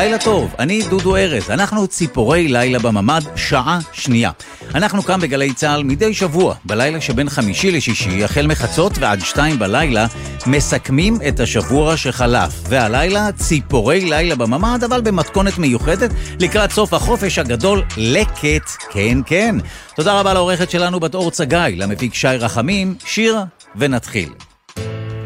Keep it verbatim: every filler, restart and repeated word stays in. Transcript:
לילה טוב, אני דודו ארז, אנחנו ציפורי לילה בממד, שעה שנייה. אנחנו כאן בגלי צהל מדי שבוע, בלילה שבין חמישי לשישי, החל מחצות ועד שתיים בלילה, מסכמים את השבוע שחלף. והלילה ציפורי לילה בממד, אבל במתכונת מיוחדת, לקראת סוף החופש הגדול לקט, כן כן. תודה רבה לעורכת שלנו בת אור צגאי, למפיק שי רחמים, שיר ונתחיל.